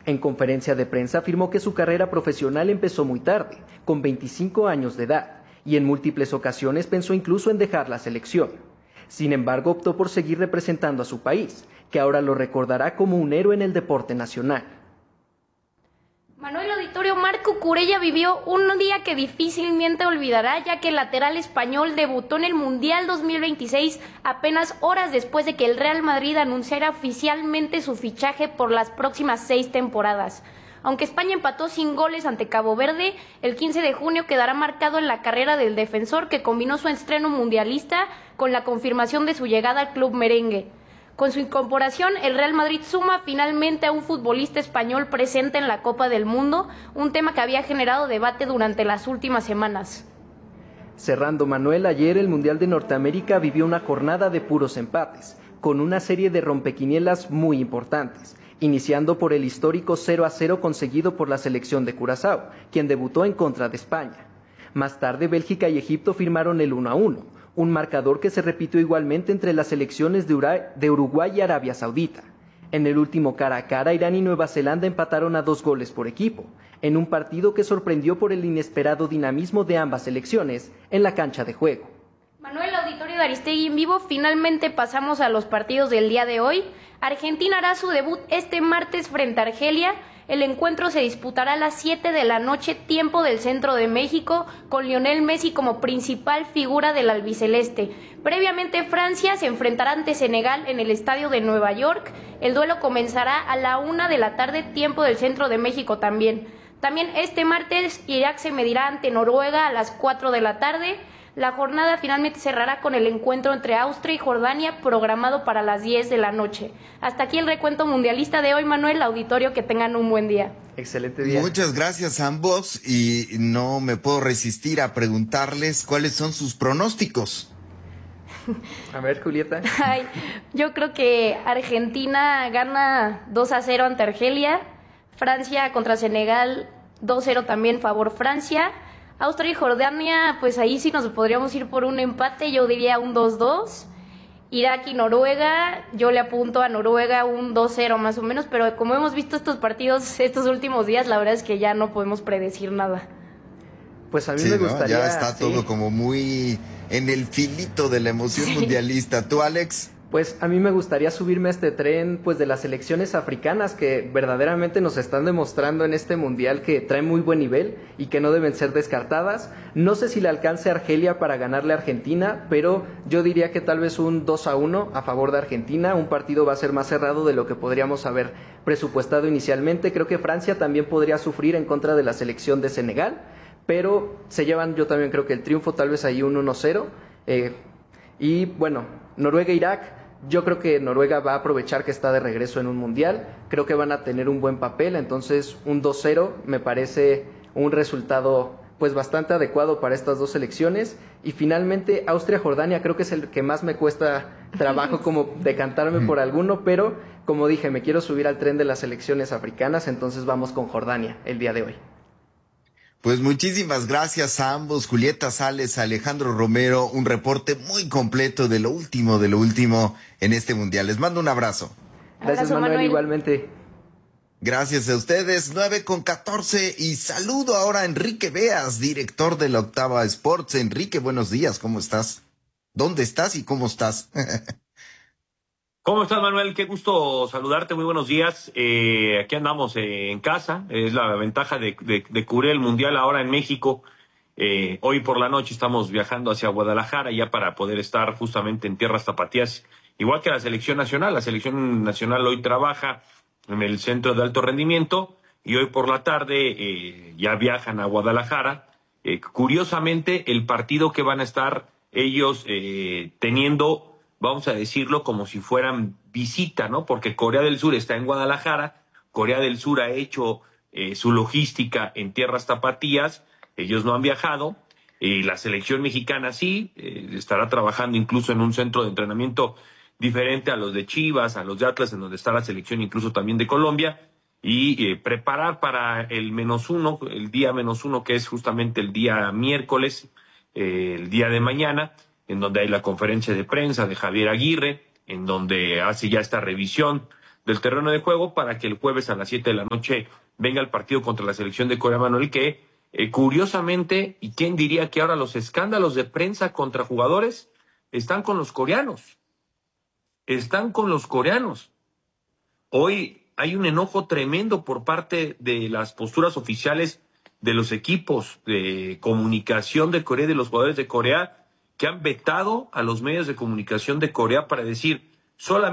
En conferencia de prensa afirmó que su carrera profesional empezó muy tarde, con 25 años de edad, y en múltiples ocasiones pensó incluso en dejar la selección. Sin embargo, optó por seguir representando a su país, que ahora lo recordará como un héroe en el deporte nacional. Manuel Auditorio, Marco Cucurella vivió un día que difícilmente olvidará, ya que el lateral español debutó en el Mundial 2026 apenas horas después de que el Real Madrid anunciara oficialmente su fichaje por las próximas 6 temporadas. Aunque España empató sin goles ante Cabo Verde, el 15 de junio quedará marcado en la carrera del defensor, que combinó su estreno mundialista con la confirmación de su llegada al club merengue. Con su incorporación, el Real Madrid suma finalmente a un futbolista español presente en la Copa del Mundo, un tema que había generado debate durante las últimas semanas. Cerrando, Manuel, ayer el Mundial de Norteamérica vivió una jornada de puros empates, con una serie de rompequinielas muy importantes, iniciando por el histórico 0-0 conseguido por la selección de Curazao, quien debutó en contra de España. Más tarde, Bélgica y Egipto firmaron el 1-1, un marcador que se repitió igualmente entre las selecciones de Uruguay y Arabia Saudita. En el último cara a cara, Irán y Nueva Zelanda empataron a 2 goles por equipo, en un partido que sorprendió por el inesperado dinamismo de ambas selecciones en la cancha de juego. Manuel, Auditorio de Aristegui en vivo, finalmente pasamos a los partidos del día de hoy. Argentina hará su debut este martes frente a Argelia. El encuentro se disputará a las 7 de la noche, tiempo del centro de México, con Lionel Messi como principal figura del albiceleste. Previamente, Francia se enfrentará ante Senegal en el estadio de Nueva York. El duelo comenzará a la 1 de la tarde, tiempo del centro de México también. También este martes, Irak se medirá ante Noruega a las 4 de la tarde. La jornada finalmente cerrará con el encuentro entre Austria y Jordania, programado para las 10 de la noche. Hasta aquí el recuento mundialista de hoy, Manuel. Auditorio, que tengan un buen día. Excelente día. Muchas gracias a ambos, y no me puedo resistir a preguntarles cuáles son sus pronósticos. A ver, Julieta. Ay, yo creo que Argentina gana 2-0 ante Argelia. Francia contra Senegal, 2-0 también favor Francia. Austria y Jordania, pues ahí sí nos podríamos ir por un empate, yo diría un 2-2. Irak y Noruega, yo le apunto a Noruega un 2-0 más o menos, pero como hemos visto estos partidos estos últimos días, la verdad es que ya no podemos predecir nada. Pues a mí Sí, me ¿no? gustaría... Ya está todo como muy en el filito de la emoción mundialista. ¿Tú, Alex? Pues a mí me gustaría subirme a este tren pues de las selecciones africanas que verdaderamente nos están demostrando en este mundial que traen muy buen nivel y que no deben ser descartadas. No sé si le alcance a Argelia para ganarle a Argentina, pero yo diría que tal vez un 2-1 a favor de Argentina. Un partido va a ser más cerrado de lo que podríamos haber presupuestado inicialmente. Creo que Francia también podría sufrir en contra de la selección de Senegal, pero se llevan, yo también creo que el triunfo, tal vez ahí un 1-0. Y bueno, Noruega-Irak. Yo creo que Noruega va a aprovechar que está de regreso en un mundial. Creo que van a tener un buen papel, entonces un 2-0 me parece un resultado pues bastante adecuado para estas dos selecciones. Y finalmente Austria-Jordania creo que es el que más me cuesta trabajo como decantarme por alguno, pero como dije, me quiero subir al tren de las selecciones africanas, entonces vamos con Jordania el día de hoy. Pues muchísimas gracias a ambos, Julieta Sales, Alejandro Romero, un reporte muy completo de lo último en este mundial. Les mando un abrazo. Gracias, Manuel, igualmente. Gracias a ustedes, 9:14, y saludo ahora a Enrique Beas, director de la Octava Sports. Enrique, buenos días, ¿cómo estás? ¿Dónde estás y cómo estás? ¿Cómo estás, Manuel? Qué gusto saludarte, muy buenos días. Aquí andamos en casa, es la ventaja de cubrir el Mundial ahora en México. Hoy por la noche estamos viajando hacia Guadalajara ya para poder estar justamente en tierras tapatías, igual que la selección nacional. La selección nacional hoy trabaja en el centro de alto rendimiento y hoy por la tarde ya viajan a Guadalajara. Curiosamente, el partido que van a estar ellos teniendo, vamos a decirlo, como si fueran visita, ¿no? Porque Corea del Sur está en Guadalajara, Corea del Sur ha hecho su logística en tierras tapatías, ellos no han viajado, la selección mexicana sí, estará trabajando incluso en un centro de entrenamiento diferente a los de Chivas, a los de Atlas, en donde está la selección incluso también de Colombia, y preparar para el -1, el día -1, que es justamente el día miércoles, el día de mañana, en donde hay la conferencia de prensa de Javier Aguirre, en donde hace ya esta revisión del terreno de juego para que el jueves a las 7 de la noche venga el partido contra la selección de Corea, Manuel, que curiosamente, y quién diría que ahora los escándalos de prensa contra jugadores están con los coreanos. Están con los coreanos. Hoy hay un enojo tremendo por parte de las posturas oficiales de los equipos de comunicación de Corea y de los jugadores de Corea que han vetado a los medios de comunicación de Corea para decir solamente